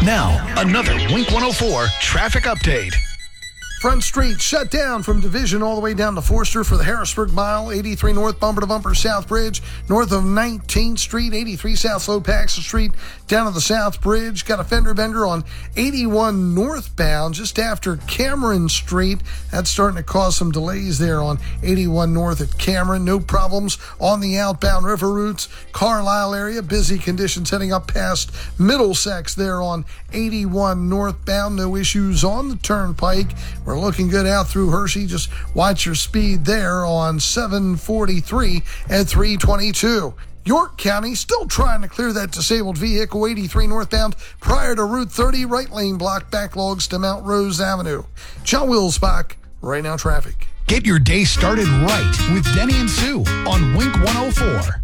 Now, another Wink 104 traffic update. Front Street shut down from Division all the way down to Forster for the Harrisburg Mile, 83 North Bumper to Bumper South Bridge, north of 19th Street, 83 South Slow Paxton Street, down to the South Bridge. Got a fender bender on 81 northbound just after Cameron Street. That's starting to cause some delays there on 81 north at Cameron. No problems on the outbound river routes. Carlisle area, busy conditions heading up past Middlesex there on 81 northbound. No issues on the turnpike. We're looking good out through Hershey. Just watch your speed there on 743 at 322. York County still trying to clear that disabled vehicle 83 northbound prior to Route 30. Right lane block backlogs to Mount Rose Avenue. John Wilsbach, Right Now Traffic. Get your day started right with Denny and Sue on Wink 104.